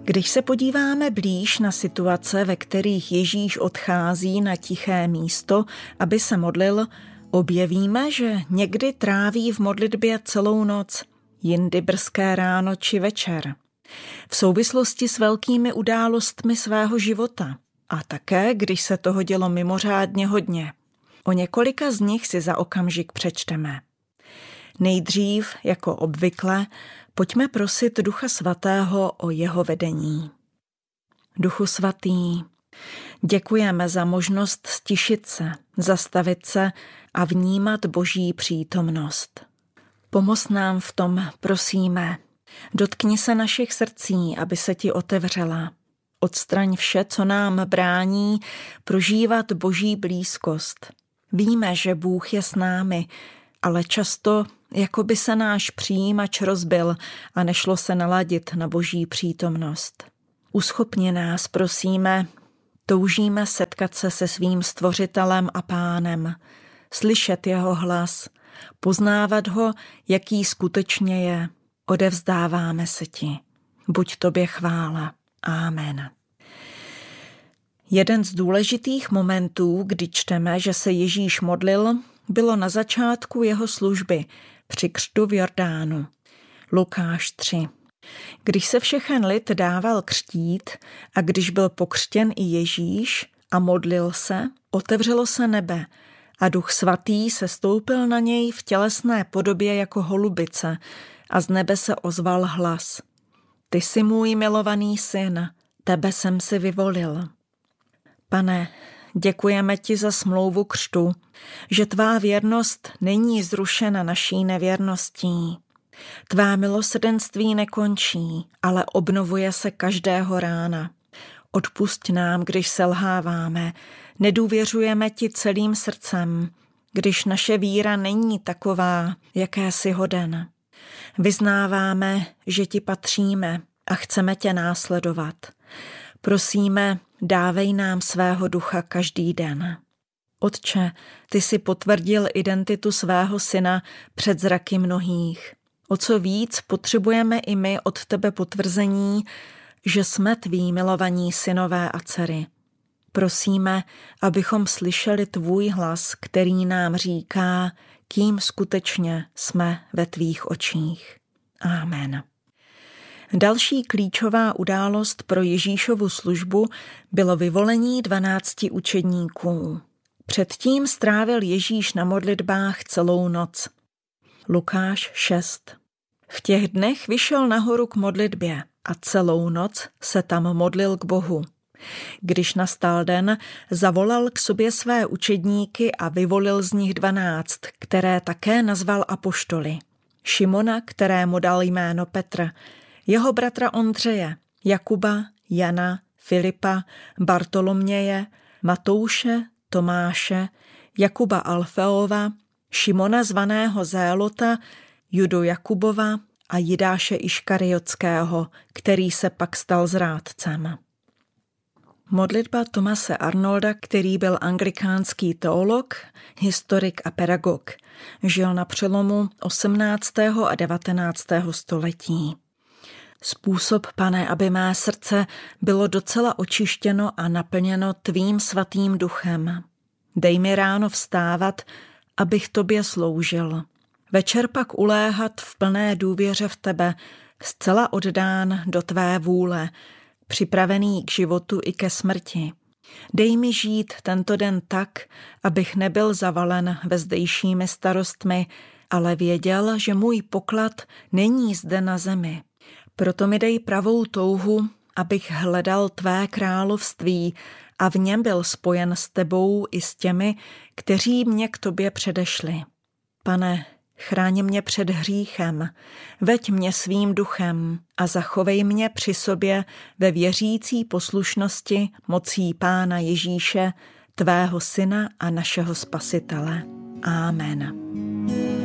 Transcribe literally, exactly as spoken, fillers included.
Když se podíváme blíž na situace, ve kterých Ježíš odchází na tiché místo, aby se modlil, objevíme, že někdy tráví v modlitbě celou noc, jindy brzké ráno či večer. V souvislosti s velkými událostmi svého života a také, když se toho dělo mimořádně hodně. O několika z nich si za okamžik přečteme. Nejdřív, jako obvykle, pojďme prosit Ducha Svatého o jeho vedení. Duchu Svatý, děkujeme za možnost stišit se, zastavit se a vnímat Boží přítomnost. Pomoz nám v tom, prosíme. Dotkni se našich srdcí, aby se ti otevřela. Odstraň vše, co nám brání prožívat Boží blízkost. Víme, že Bůh je s námi, ale často jako by se náš přijímač rozbil a nešlo se naladit na Boží přítomnost. Uschopni nás, prosíme, toužíme setkat se se svým Stvořitelem a Pánem, slyšet jeho hlas, poznávat ho, jaký skutečně je. Odevzdáváme se ti. Buď tobě chvála. Amen. Jeden z důležitých momentů, kdy čteme, že se Ježíš modlil, bylo na začátku jeho služby při křtu v Jordánu. Lukáš tři. Když se všechen lid dával křtít a když byl pokřtěn i Ježíš a modlil se, otevřelo se nebe a Duch Svatý se stoupil na něj v tělesné podobě jako holubice a z nebe se ozval hlas. Ty jsi můj milovaný syn, tebe jsem si vyvolil. Pane, děkujeme ti za smlouvu křtu, že tvá věrnost není zrušena naší nevěrností. Tvá milosrdenství nekončí, ale obnovuje se každého rána. Odpusť nám, když selháváme, nedůvěřujeme ti celým srdcem, když naše víra není taková, jaké jsi hoden. Vyznáváme, že ti patříme a chceme tě následovat. Prosíme, dávej nám svého ducha každý den. Otče, ty jsi potvrdil identitu svého syna před zraky mnohých. O co víc potřebujeme i my od tebe potvrzení, že jsme tví milovaní synové a dcery. Prosíme, abychom slyšeli tvůj hlas, který nám říká, kým skutečně jsme ve tvých očích. Amen. Další klíčová událost pro Ježíšovu službu bylo vyvolení dvanácti učedníků. Předtím strávil Ježíš na modlitbách celou noc. Lukáš šest. V těch dnech vyšel nahoru k modlitbě a celou noc se tam modlil k Bohu. Když nastal den, zavolal k sobě své učedníky a vyvolil z nich dvanáct, které také nazval apoštoly. Šimona, kterému dal jméno Petr, jeho bratra Ondřeje, Jakuba, Jana, Filipa, Bartoloměje, Matouše, Tomáše, Jakuba Alfeova, Šimona zvaného Zélota, Judu Jakubova a Jidáše Iškariotského, který se pak stal zrádcem. Modlitba Thomase Arnolda, který byl anglikánský teolog, historik a pedagog, žil na přelomu osmnáctého a devatenáctého století. Způsob, Pane, aby mé srdce bylo docela očištěno a naplněno tvým svatým duchem. Dej mi ráno vstávat, abych tobě sloužil. Večer pak uléhat v plné důvěře v tebe, zcela oddán do tvé vůle, připravený k životu i ke smrti. Dej mi žít tento den tak, abych nebyl zavalen vezdejšími starostmi, ale věděl, že můj poklad není zde na zemi. Proto mi dej pravou touhu, abych hledal tvé království a v něm byl spojen s tebou i s těmi, kteří mě k tobě předešli. Pane, chráň mě před hříchem, veď mě svým duchem a zachovej mě při sobě ve věřící poslušnosti mocí Pána Ježíše, tvého syna a našeho Spasitele. Amen.